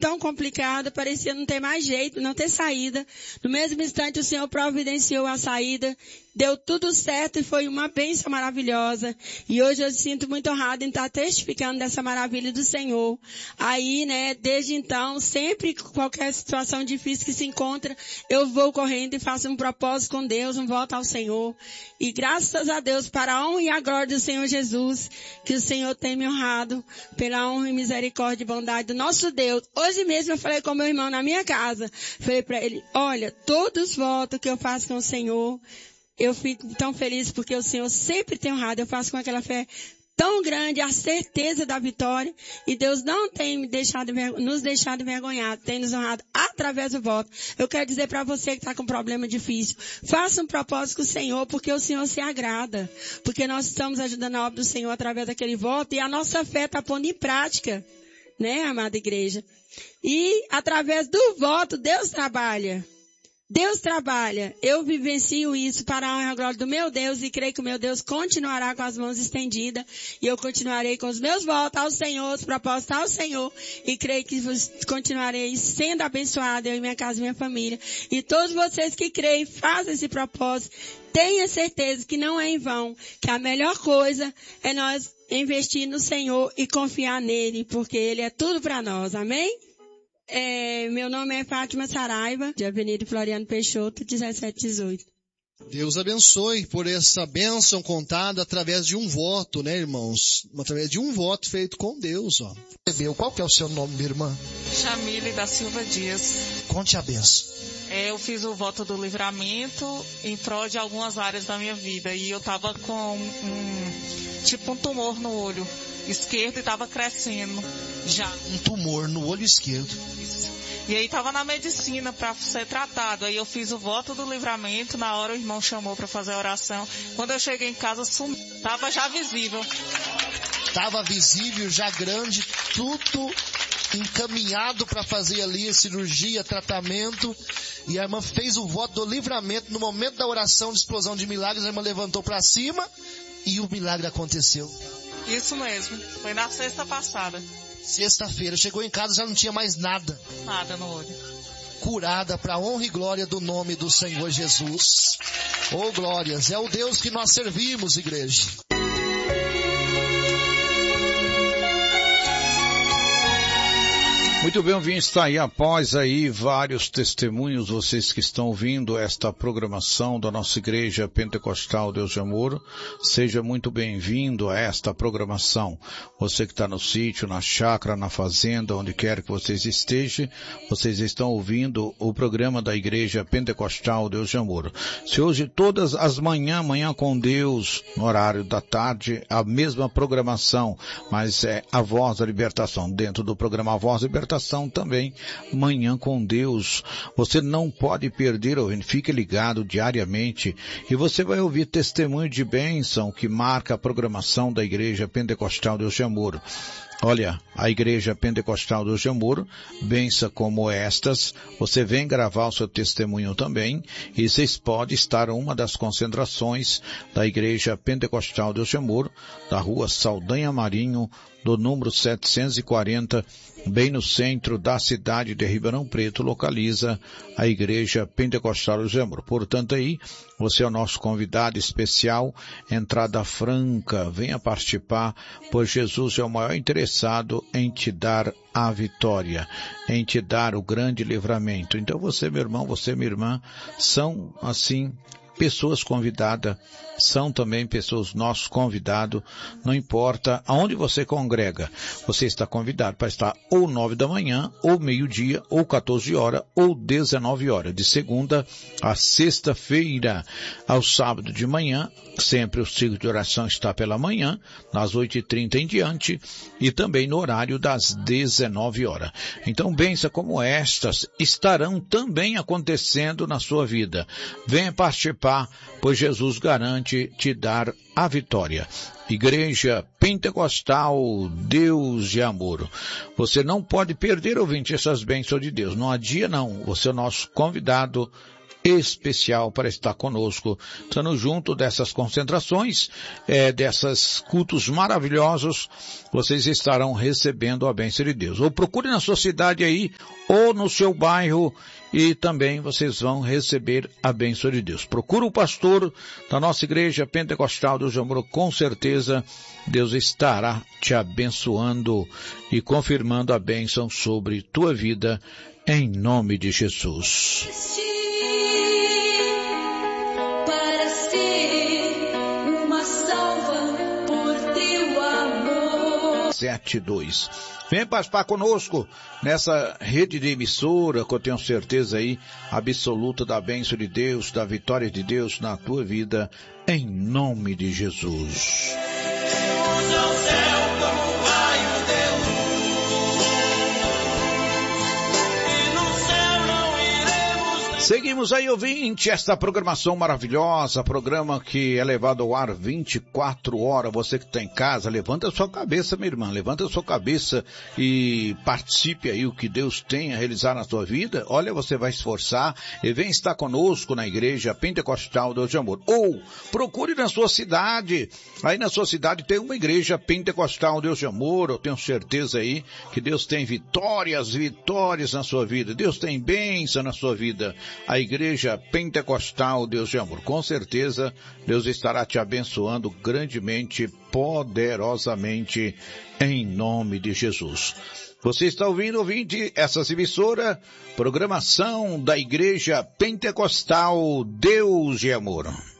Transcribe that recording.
tão complicada, parecia não ter mais jeito, não ter saída. No mesmo instante o Senhor providenciou a saída, deu tudo certo e foi uma bênção maravilhosa. E hoje eu sinto muito honrado em estar testificando dessa maravilha do Senhor. Aí, né, desde então, sempre qualquer situação difícil que se encontra, eu vou correndo e faço um propósito com Deus, um voto ao Senhor. E graças a Deus, para a honra e a glória do Senhor Jesus, que o Senhor tem me honrado, pela honra e misericórdia e bondade do nosso Deus. Hoje mesmo eu falei com meu irmão na minha casa, falei para ele, olha, todos os votos que eu faço com o Senhor, eu fico tão feliz porque o Senhor sempre tem honrado. Eu faço com aquela fé tão grande, a certeza da vitória. E Deus não tem nos deixado envergonhados, tem nos honrado através do voto. Eu quero dizer para você que está com um problema difícil, faça um propósito com o Senhor, porque o Senhor se agrada. Porque nós estamos ajudando a obra do Senhor através daquele voto e a nossa fé está pondo em prática, né, amada igreja? E através do voto, Deus trabalha. Deus trabalha, eu vivencio isso para a honra e a glória do meu Deus e creio que o meu Deus continuará com as mãos estendidas e eu continuarei com os meus votos ao Senhor, os propósitos ao Senhor e creio que continuarei sendo abençoada, eu e minha casa e minha família. E todos vocês que creem, fazem esse propósito, tenha certeza que não é em vão, que a melhor coisa é nós investir no Senhor e confiar nele, porque Ele é tudo para nós, amém? Meu nome é Fátima Saraiva, de Avenida Floriano Peixoto, 1718. Deus abençoe por essa bênção contada através de um voto, né, irmãos? Através de um voto feito com Deus, ó. Qual que é o seu nome, minha irmã? Jamile da Silva Dias. Conte a bênção. Eu fiz o voto do livramento em prol de algumas áreas da minha vida e eu tava com um tumor no olho esquerdo e estava crescendo já. Um tumor no olho esquerdo. Isso. E aí estava na medicina para ser tratado. Aí eu fiz o voto do livramento, na hora o irmão chamou para fazer a oração. Quando eu cheguei em casa, estava já visível. Estava visível, já grande, tudo encaminhado para fazer ali a cirurgia, tratamento. E a irmã fez o voto do livramento. No momento da oração de explosão de milagres, a irmã levantou para cima e o milagre aconteceu. Isso mesmo, foi na sexta passada. Sexta-feira, chegou em casa, já não tinha mais nada. Nada no olho. Curada para a honra e glória do nome do Senhor Jesus. Oh glórias, é o Deus que nós servimos, igreja. Muito bem, ouvinte, está aí após aí vários testemunhos, vocês que estão ouvindo esta programação da nossa Igreja Pentecostal Deus de Amor, seja muito bem-vindo a esta programação. Você que está no sítio, na chácara, na fazenda, onde quer que vocês estejam, vocês estão ouvindo o programa da Igreja Pentecostal Deus de Amor. Se hoje todas as manhã com Deus, no horário da tarde, a mesma programação, mas é a Voz da Libertação, dentro do programa Voz da Libertação, também, Manhã com Deus. Você não pode perder, ouvinte, fique ligado diariamente e você vai ouvir testemunho de bênção que marca a programação da Igreja Pentecostal Deus de Amor. Olha, a Igreja Pentecostal Deus de Amor, bênção como estas, você vem gravar o seu testemunho também, e vocês podem estar em uma das concentrações da Igreja Pentecostal Deus de Amor, da rua Saldanha Marinho, do número 740, bem no centro da cidade de Ribeirão Preto, localiza a Igreja Pentecostal Deus de Amor. Portanto, aí, você é o nosso convidado especial, entrada franca, venha participar, pois Jesus é o maior interessado em te dar a vitória, em te dar o grande livramento. Então você, meu irmão, você, minha irmã, são, assim, pessoas convidadas, são também pessoas nossos convidados, não importa aonde você congrega, você está convidado para estar ou 9 da manhã, ou meio-dia, ou 14 horas, ou 19 horas, de segunda a sexta-feira, ao sábado de manhã, sempre o ciclo de oração está pela manhã, das 8h30 em diante, e também no horário das 19 horas. Então, bênçãos como estas estarão também acontecendo na sua vida. Venha participar, pois Jesus garante te dar a vitória. Igreja Pentecostal Deus de Amor. Você não pode perder, ouvinte, essas bênçãos de Deus. Não há dia não. Você é o nosso convidado especial para estar conosco, estando junto dessas concentrações, desses cultos maravilhosos. Vocês estarão recebendo a bênção de Deus. Ou procure na sua cidade aí, ou no seu bairro, e também vocês vão receber a bênção de Deus. Procura o pastor da nossa igreja pentecostal do Jamor, com certeza Deus estará te abençoando e confirmando a bênção sobre tua vida, em nome de Jesus. 72. Vem participar conosco nessa rede de emissora, que eu tenho certeza aí absoluta da bênção de Deus, da vitória de Deus na tua vida, em nome de Jesus. Seguimos aí, ouvinte, esta programação maravilhosa, programa que é levado ao ar 24 horas. Você que está em casa, levanta a sua cabeça, minha irmã, levanta a sua cabeça e participe aí o que Deus tem a realizar na sua vida. Olha, você vai esforçar e vem estar conosco na Igreja Pentecostal Deus de Amor. Ou procure na sua cidade, aí na sua cidade tem uma Igreja Pentecostal Deus de Amor. Eu tenho certeza aí que Deus tem vitórias na sua vida. Deus tem bênção na sua vida. A Igreja Pentecostal Deus de Amor. Com certeza, Deus estará te abençoando grandemente, poderosamente, em nome de Jesus. Você está ouvindo, ouvinte, essas emissoras, programação da Igreja Pentecostal Deus de Amor.